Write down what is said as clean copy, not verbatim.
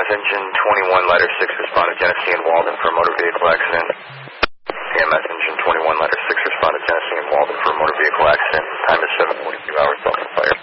engine 21, letter 6, responded Genesee and Walden for a motor vehicle accident. AMS engine 21, letter 6, responded Genesee and Walden for a motor vehicle accident. Time is 7:42 hours, Delta Fire.